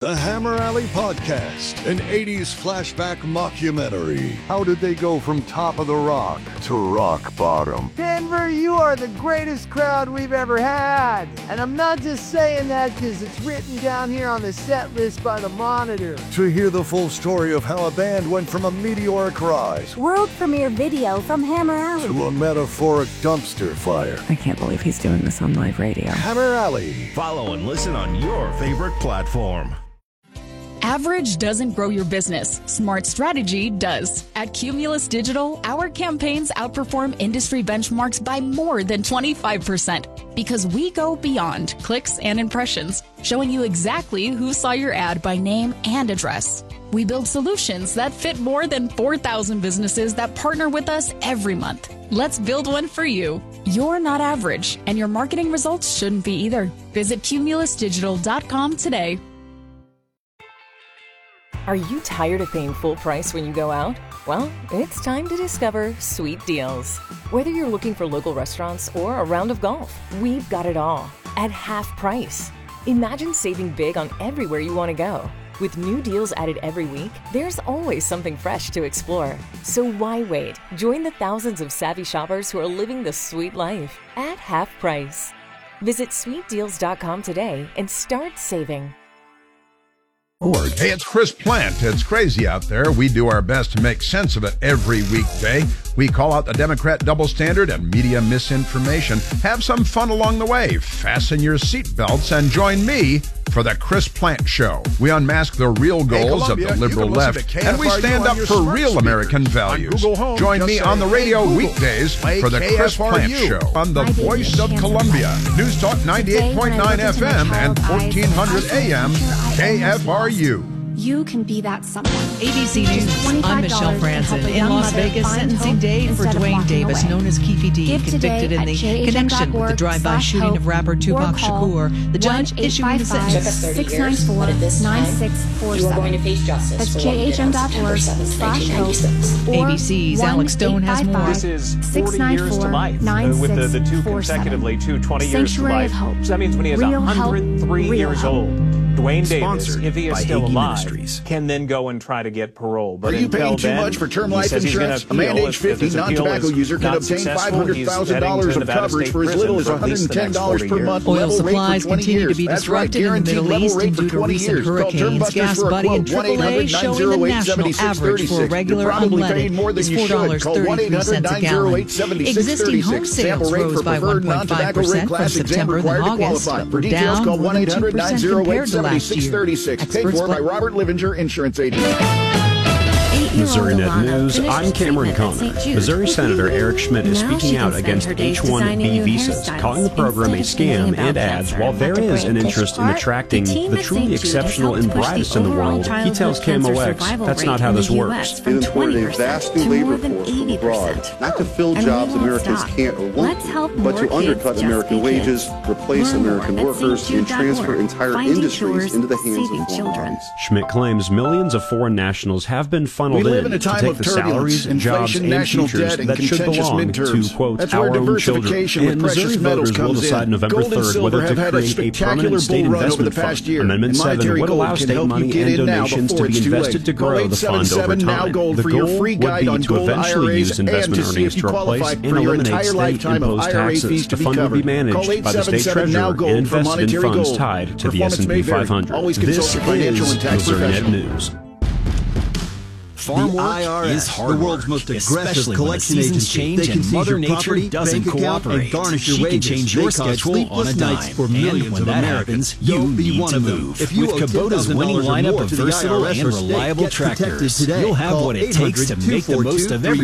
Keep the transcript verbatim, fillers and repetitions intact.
The Hammer Alley Podcast, an eighties flashback mockumentary. How did they go from top of the rock to rock bottom? Denver, you are the greatest crowd we've ever had. And I'm not just saying that because it's written down here on the set list by the Monitor. To hear the full story of how a band went from a meteoric rise, world premiere video from Hammer Alley, to a metaphoric dumpster fire. I can't believe he's doing this on live radio. Hammer Alley. Follow and listen on your favorite platform. Average doesn't grow your business. Smart strategy does. At Cumulus Digital, our campaigns outperform industry benchmarks by more than twenty-five percent because we go beyond clicks and impressions, showing you exactly who saw your ad by name and address. We build solutions that fit more than four thousand businesses that partner with us every month. Let's build one for you. You're not average, and your marketing results shouldn't be either. Visit cumulus digital dot com today. Are you tired of paying full price when you go out? Well, it's time to discover Sweet Deals. Whether you're looking for local restaurants or a round of golf, we've got it all at half price. Imagine saving big on everywhere you want to go. With new deals added every week, there's always something fresh to explore. So why wait? Join the thousands of savvy shoppers who are living the sweet life at half price. Visit sweet deals dot com today and start saving. Hey, it's Chris Plant. It's crazy out there. We do our best to make sense of it every weekday. We call out the Democrat double standard and media misinformation. Have some fun along the way. Fasten your seatbelts and join me for the Chris Plant Show. We unmask the real goals hey, Columbia, of the liberal left, and we stand up for real American values. Home, join me on the radio Google, weekdays for the K F R U. Chris Plant Show on the Voice of Columbia. News Talk ninety-eight point nine F M and fourteen hundred A M K F R U. You can be that someone. A B C News, I'm Michelle Franzen. In Las Vegas, sentencing day for Dwayne Davis, away. known as Keefe D, Give convicted in the connection with the drive-by shooting of rapper Tupac Shakur. The judge issuing the sentence. six nine four, nine six four seven. You are going to face justice. That's j h m dot org slash hope. A B C's Alex Stone has more. This is forty years to life uh, with the, the two consecutively, two twenty years to life. So that means when he is one hundred three years old, Dwayne Davis, if he is still alive, can then go and try to get parole. But are you paying too then, much for term life insurance? A man age fifty, non-tobacco user can obtain five hundred thousand dollars of coverage for as little as one hundred ten dollars per month. Oil supplies continue to be disrupted in the Middle East due to recent hurricanes. Gas Buddy and triple A showing the national average for regular unleaded is four dollars and thirty-three cents a gallon. Existing home sales rose by one point five percent from September than August, but were down more than two percent compared to last year. Paid for by Robert Livinger Insurance Agency. Missouri Net News, I'm Cameron Kona. Missouri Senator Eric Schmidt is speaking out against H one B visas, calling the program a scam and adds, while there is an interest in attracting the truly exceptional and brightest in the world, he tells K M O X that's not how this works. It imported a vast new labor force from abroad, not to fill jobs Americans can't or won't do, but to undercut American wages, replace American workers, and transfer entire industries into the hands of foreign bodies. Schmidt claims millions of foreign nationals have been funneled We live in, in a time to take of the salaries, jobs, and national features debt, and that should belong midterms. to, quote, That's our own children. And Missouri voters will decide November third whether to create a permanent state investment fund. Amendment seven would allow state money and donations to be invested to grow the fund over time. The goal would be to eventually use investment earnings to replace and eliminate state-imposed taxes. The fund would be managed by the state treasurer and invested in funds tied to the S and P five hundred. This is Missouri Net News. Farm the I R S is hard the world's most aggressive collection agency. Change they can and Mother Nature property, doesn't cooperate. And garnish your she wages. Can change your schedule on a dime. For millions and when of that Americans, happens, you need one to move. If you With Kubota's winning lineup of versatile and reliable tractors, you'll have what it takes to make the most of every